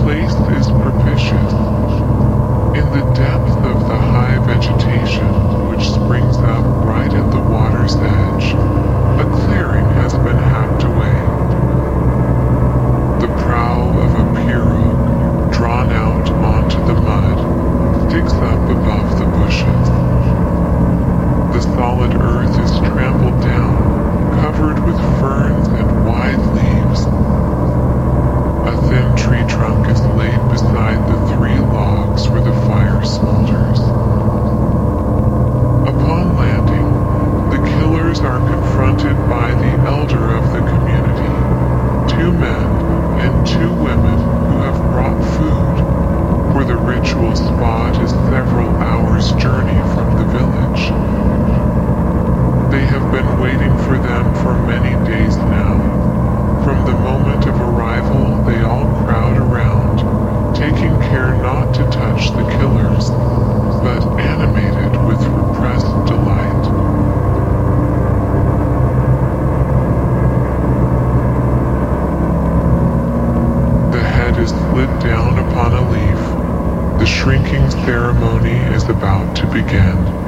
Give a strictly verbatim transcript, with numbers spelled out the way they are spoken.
place is propitious. In the depth of the high vegetation, which springs up right at the water's edge, a clearing has been hacked away. The prow of a pirogue, drawn out onto the mud, sticks up above the bushes. The solid earth is trampled down, covered with ferns and wide leaves. A thin tree trunk is laid beside the three logs where the fire smolders. Upon landing, the killers are confronted by the elder of the community, two men and two women who have brought food, for the ritual spot is several hours' journey from the village. They have been waiting for them for many days now. From the moment of arrival, they all crowd around, taking care not to touch the killers, but animated with repressed delight. The head is slid down upon a leaf. The shrinking ceremony is about to begin.